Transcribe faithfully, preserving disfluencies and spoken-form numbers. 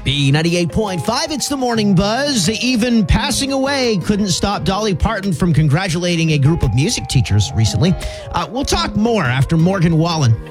B ninety-eight point five, it's the Morning Buzz. Even passing away couldn't stop Dolly Parton from congratulating a group of music teachers recently. Uh, we'll talk more after Morgan Wallen.